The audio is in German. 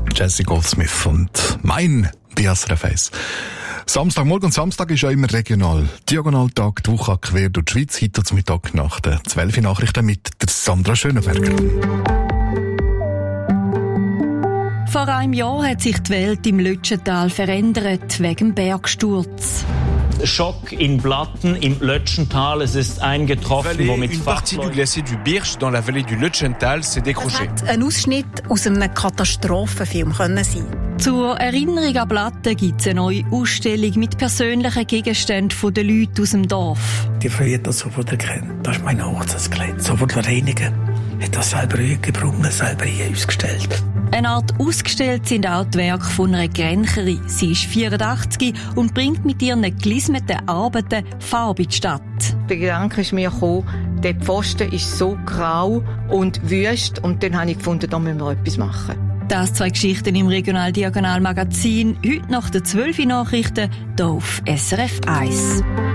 Jesse Goldsmith und mein SRF 1. Samstagmorgen und Samstag ist ja immer regional. Diagonaltag, die Woche quer durch die Schweiz, heute zum Mittag nach den 12 Nachrichten mit der Sandra Schönenberger. Vor einem Jahr hat sich die Welt im Lötschental verändert, wegen dem Bergsturz. Schock in Blatten im Lötschental. Es ist eingetroffen, womit Une partie du glacier du Birch dans la vallée du Lötschental s'est décroché. Das hätte ein Ausschnitt aus einem Katastrophenfilm sein können. Zur Erinnerung an Blatten gibt es eine neue Ausstellung mit persönlichen Gegenständen der Leute aus dem Dorf. Die Frau hat das sofort erkannt. Das ist mein Hochzeitskleid. Sofort reinigen. Hat das selber gebrungen, selber hier ausgestellt. Eine Art ausgestellt sind auch die Werke von einer Grencherin. Sie ist 84 und bringt mit ihren gelismeten Arbeiten Farbe in die Stadt. Der Gedanke ist mir gekommen, der Pfosten ist so grau und wüst und dann habe ich gefunden, da müssen wir etwas machen. Das 2 Geschichten im Regional-Diagonal-Magazin. Heute nach den 12 Nachrichten hier auf SRF 1.